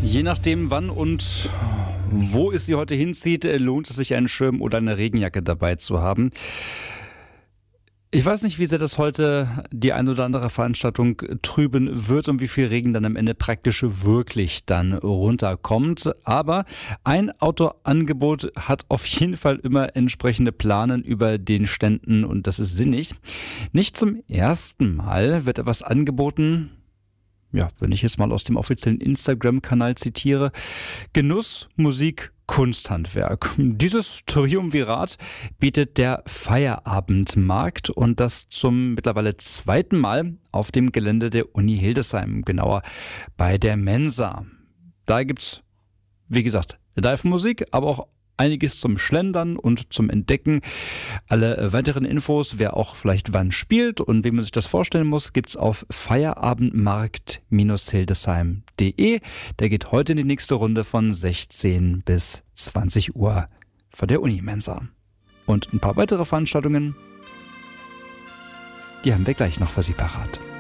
Je nachdem, wann und wo es Sie heute hinzieht, lohnt es sich, einen Schirm oder eine Regenjacke dabei zu haben. Ich weiß nicht, wie sehr das heute die ein oder andere Veranstaltung trüben wird und wie viel Regen dann am Ende praktisch wirklich dann runterkommt. Aber ein Outdoor-Angebot hat auf jeden Fall immer entsprechende Planen über den Ständen und das ist sinnig. Nicht zum ersten Mal wird etwas angeboten. Ja, wenn ich jetzt mal aus dem offiziellen Instagram-Kanal zitiere, Genuss, Musik, Kunsthandwerk. Dieses Triumvirat bietet der Feierabendmarkt und das zum mittlerweile zweiten Mal auf dem Gelände der Uni Hildesheim, genauer bei der Mensa. Da gibt's, wie gesagt, Live-Musik, aber auch einiges zum Schlendern und zum Entdecken. Alle weiteren Infos, wer auch vielleicht wann spielt und wie man sich das vorstellen muss, gibt's auf feierabendmarkt-hildesheim.de. Der geht heute in die nächste Runde von 16 bis 20 Uhr von der Uni-Mensa. Und ein paar weitere Veranstaltungen, die haben wir gleich noch für Sie parat.